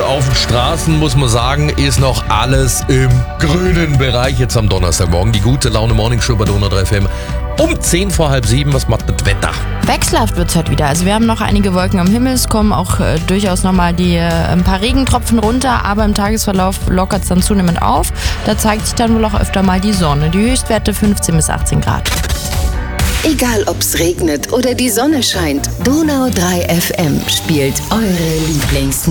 auf den Straßen, muss man sagen, ist noch alles im grünen Bereich jetzt am Donnerstagmorgen. Die gute Laune Morning Show bei Donau 3 FM um 10 vor halb 7. Was macht das Wetter? Wechselhaft wird es heute wieder. Also wir haben noch einige Wolken am Himmel. Es kommen auch durchaus nochmal ein paar Regentropfen runter, aber im Tagesverlauf lockert es dann zunehmend auf. Da zeigt sich dann wohl auch öfter mal die Sonne. Die Höchstwerte 15 bis 18 Grad. Egal ob's regnet oder die Sonne scheint, Donau 3 FM spielt eure Lieblingsmusik.